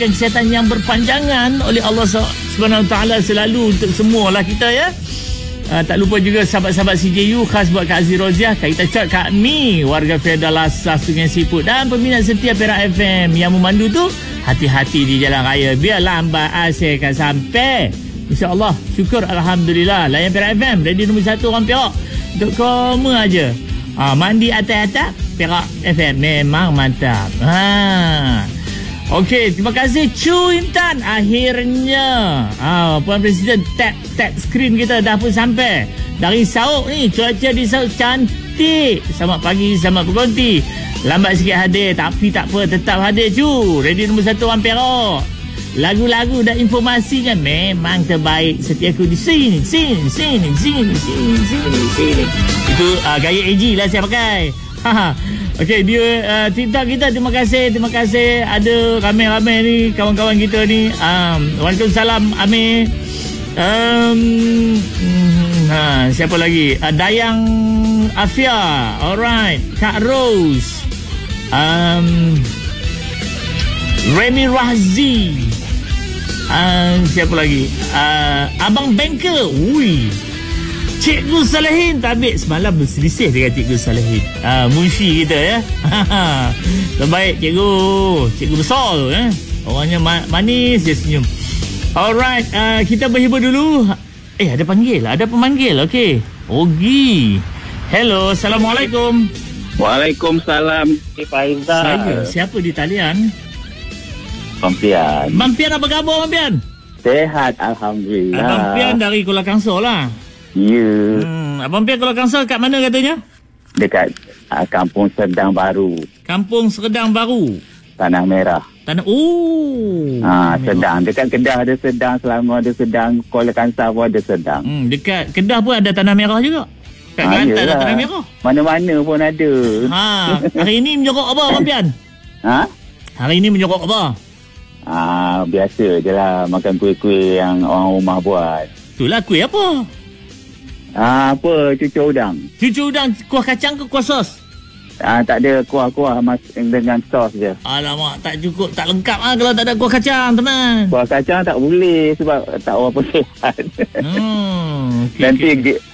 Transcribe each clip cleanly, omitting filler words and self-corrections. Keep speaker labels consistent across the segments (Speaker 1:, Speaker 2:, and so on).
Speaker 1: diberikan kesihatan yang berpanjangan oleh Allah Subhanahu Taala selalu untuk semualah kita ya. Tak lupa juga sahabat-sahabat CJU, khas buat Kak Aziz Roziah, Kak Ita Cot, Kak Mi, warga Feodal Lasas Sungai Siput dan peminat setia Perak FM yang memandu tu hati-hati di jalan raya, biar lambat akan sampai. InsyaAllah, syukur Alhamdulillah. Layan Perak FM, radio nombor 1 orang Perak. Untuk koma aja. Mandi atas-atas Perak FM memang mantap. Okey, terima kasih Chu Intan. Akhirnya Puan Presiden tap skrin kita dah pun sampai. Dari Sauk ni, cuaca di Sauk cantik. Selamat pagi, selamat berkonti. Lambat sikit hadir, tapi tak apa, tetap hadir Chu. Radio nombor 1 orang Perak. Lagu-lagu dan informasinya memang terbaik. Setiaku di sini. Itu gaya AG lah saya pakai. Okey, dia TikTok kita, terima kasih ada ramai-ramai ni kawan-kawan kita ni. Waalaikumsalam Amir. Siapa lagi? Dayang Afia, alright. Kak Rose, Remy Razi, siapa lagi? Abang Banker. Ui, Cikgu Salihin Tabik semalam berselisih dengan Cikgu Salihin. Munshi kita ya. Terbaik Cikgu besar tu ya. Orangnya manis, dia senyum. Alright, kita berhibur dulu. Ada pemanggil. Okey. Ogi. Hello, Assalamualaikum.
Speaker 2: Waalaikumsalam. Faizal.
Speaker 1: Saya, siapa di talian?
Speaker 2: Mampian,
Speaker 1: apa khabar Mampian?
Speaker 2: Sehat Alhamdulillah.
Speaker 1: Abang Pian dari Kuala Kangsar lah.
Speaker 2: Ya.
Speaker 1: Abang Pian Kuala Kangsar kat mana katanya?
Speaker 2: Dekat Kampung Serdang Baru.
Speaker 1: Kampung Serdang Baru.
Speaker 2: Tanah Merah. Serdang. Dekat Kedah ada Serdang, Selangor ada Serdang, Kuala Kangsar pun ada Serdang.
Speaker 1: Dekat Kedah pun ada Tanah Merah juga. Kat Kelantan ada Tanah Merah.
Speaker 2: Mana-mana pun ada.
Speaker 1: Hari ini menyorok apa Abang Pian? Hari ini menyorok apa?
Speaker 2: Biasa je lah, makan kuih-kuih yang orang rumah buat.
Speaker 1: Itulah kuih apa?
Speaker 2: Cucur udang.
Speaker 1: Cucur udang, kuah kacang ke kuah sos?
Speaker 2: Tak ada kuah-kuah dengan sos je.
Speaker 1: Alamak, tak cukup, tak lengkap kalau tak ada kuah kacang, teman.
Speaker 2: Kuah kacang tak boleh sebab tak apa sihat. Nanti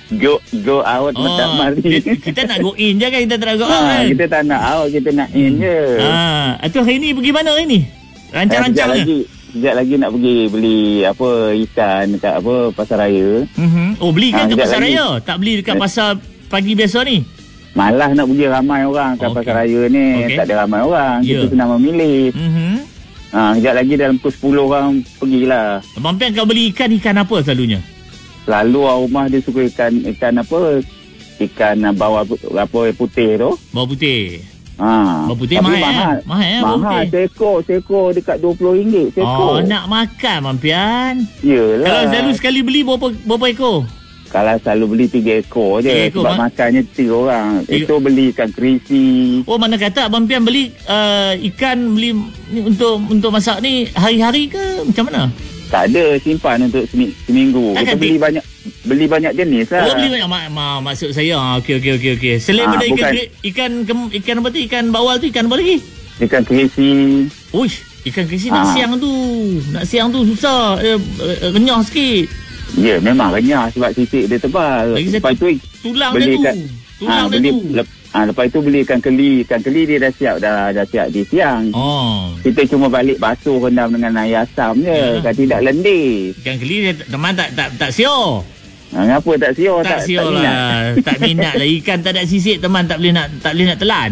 Speaker 2: go out tak mari.
Speaker 1: Kita nak go in je kan, kita tak nak go out kan?
Speaker 2: Kita tak nak out, kita nak in je.
Speaker 1: Itu hari ni pergi mana hari ni? Rancang-rancangnya?
Speaker 2: Sekejap lagi nak pergi beli ikan dekat Pasar Raya.
Speaker 1: Beli kan kat Pasar Raya? Tak beli dekat pasar pagi biasa ni?
Speaker 2: Malas nak pergi ramai orang kat Pasar Raya ni. Tak ada ramai orang. Kita senang memilih. Sekejap lagi dalam pukul 10 orang pergilah.
Speaker 1: Abang Pian kau beli ikan apa selalunya?
Speaker 2: Selalu orang rumah dia suka ikan apa? Ikan bawal putih tu.
Speaker 1: Bawal putih.
Speaker 2: Bawal
Speaker 1: putih mahal.
Speaker 2: Mahal. Sekor dekat RM20 sekor.
Speaker 1: Nak makan Abang Pian.
Speaker 2: Yelah.
Speaker 1: Kalau selalu sekali beli berapa ekor?
Speaker 2: Kalau selalu beli 3 ekor je. Sebab makannya 3 orang. Itu beli ikan kerisi.
Speaker 1: Mana kata Abang Pian beli ikan beli ni untuk masak ni hari-hari ke macam mana?
Speaker 2: Tak ada, simpan untuk seminggu. Kita beli banyak jenis lah.
Speaker 1: Beli banyak maksud saya. Okey. Selain benda ikan apa tu? Ikan bawal tu, ikan apa lagi? Ikan
Speaker 2: kerisi.
Speaker 1: Ikan kerisi nak siang tu susah. Renyah sikit.
Speaker 2: Ya, memang renyah sebab sisik dia tebal.
Speaker 1: Lepas tu tulang dia tu.
Speaker 2: Lepas itu beli ikan keli. Ikan keli dia dah siap di siang. Kita cuma balik basuh rendam dengan air asam je. Kan tidak lendir.
Speaker 1: Ikan keli teman tak siur.
Speaker 2: Kenapa tak siur?
Speaker 1: Tak siur lah. Tak minat lah. Ikan tak ada sisik teman tak boleh nak telan.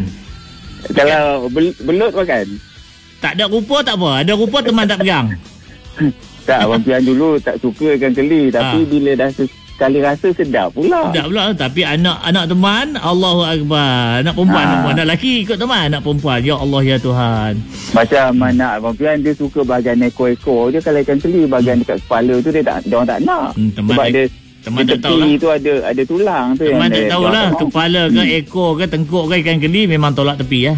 Speaker 2: Kalau belut makan?
Speaker 1: Tak ada rupa tak apa. Ada rupa teman tak pegang.
Speaker 2: Tak, Abang Pian dulu tak suka ikan keli. Tapi bila dah sekali rasa sedap pula.
Speaker 1: Tapi anak teman, Allahu Akbar. Anak perempuan. Anak lelaki ikut teman. Anak perempuan. Ya Allah ya Tuhan.
Speaker 2: Macam anak Abang Pian, dia suka bahagian ekor-ekor je. Kalau ikan keli bahagian dekat kepala tu dia orang tak nak. Sebab
Speaker 1: teman tak tahu lah.
Speaker 2: Tu ada tulang tu.
Speaker 1: Teman tak tahu lah. Kepala ke ekor ke tengkuk ke ikan keli memang tolak tepi ya.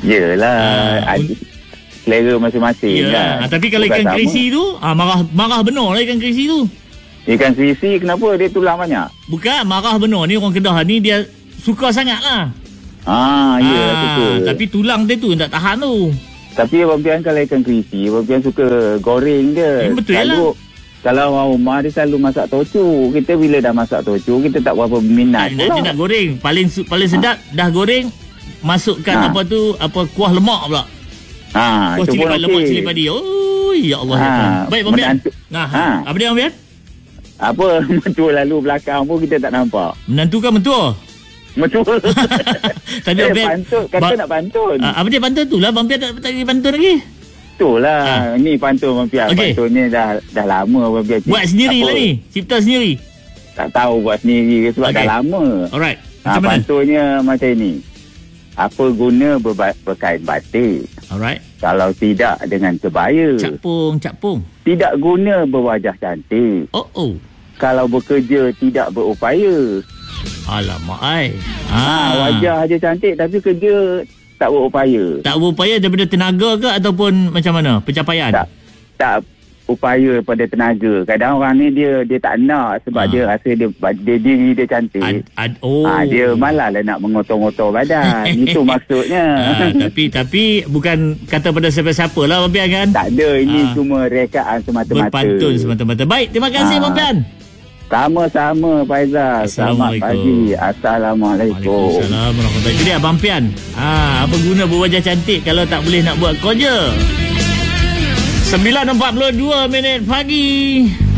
Speaker 2: Yelah. Selera masing-masing kan.
Speaker 1: Tapi kalau ikan kerisi tu marah benar lah ikan kerisi tu.
Speaker 2: Ikan kerisi kenapa dia tulang banyak?
Speaker 1: Bukan, marah benar ni orang Kedah ni, dia suka sangat lah.
Speaker 2: Betul.
Speaker 1: Tapi tulang dia tu tak tahan tu.
Speaker 2: Tapi Abang Pian kalau ikan kerisi, Abang Pian suka goreng je.
Speaker 1: Betul lah.
Speaker 2: Kalau orang rumah dia selalu masak tocu. Kita bila dah masak tocu, kita tak berapa minat pula.
Speaker 1: Dia nak goreng. Paling sedap dah goreng, masukkan kuah lemak pula. Kuah cili padi, lemak cili padi. Oh, ya Allah. Baik, Abang Pian. Apa dia, Abang Pian?
Speaker 2: Apa mentua lalu belakang pun kita tak nampak.
Speaker 1: Menantu kan mentua?
Speaker 2: Mentua.
Speaker 1: Tapi Abang Pian
Speaker 2: pantun, kata nak pantun.
Speaker 1: Apa dia pantun tu lah? Abang Pian tak pergi pantun lagi?
Speaker 2: Itulah. Ni pantun Abang Pian. Pantun ni dah lama Abang Pian.
Speaker 1: Buat sendiri lah ni? Cipta sendiri?
Speaker 2: Tak tahu buat sendiri sebab dah lama.
Speaker 1: Alright. Macam mana?
Speaker 2: Pantunnya macam ni. Apa guna berkain batik?
Speaker 1: Alright.
Speaker 2: Kalau tidak dengan kebaya.
Speaker 1: Capung.
Speaker 2: Tidak guna berwajah cantik.
Speaker 1: Oh.
Speaker 2: Kalau bekerja tidak berupaya.
Speaker 1: Alamak,
Speaker 2: wajah aja cantik tapi kerja tak berupaya.
Speaker 1: Tak berupaya daripada tenaga ke ataupun macam mana? Pencapaian?
Speaker 2: Tak upaya pada tenaga. Kadang orang ni dia tak nak sebab dia rasa dia diri dia cantik. Dia malah lah nak mengotor-ngotor badan. Itu maksudnya.
Speaker 1: Tapi bukan kata pada siapa-siapa lah Abang Pian kan?
Speaker 2: Tak ada. Ini cuma rekaan semata-mata.
Speaker 1: Berpantun semata-mata. Baik, terima kasih Abang Pian.
Speaker 2: Sama-sama Faizal. Selamat pagi. Assalamualaikum.
Speaker 1: Waalaikumsalam warahmatullahi. Jadi Abang Pian, apa guna berwajah cantik kalau tak boleh nak buat kerja? 9.42 pagi.